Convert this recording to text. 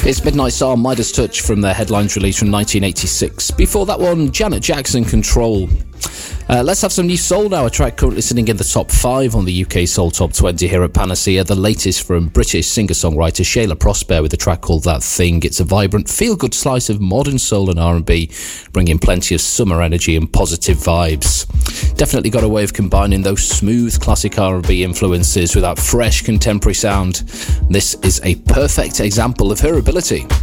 It's Midnight Star, Midas Touch from their Headlines release from 1986. Before that one, Janet Jackson, Control. Let's have some new soul now, a track currently sitting in the top 5 on the UK Soul Top 20 here at Panacea. The latest from British singer-songwriter Shayla Prosper with a track called That Thing. It's a vibrant, feel-good slice of modern soul and R&B, bringing plenty of summer energy and positive vibes. Definitely got a way of combining those smooth classic R&B influences with that fresh contemporary sound. This is a perfect example of her ability.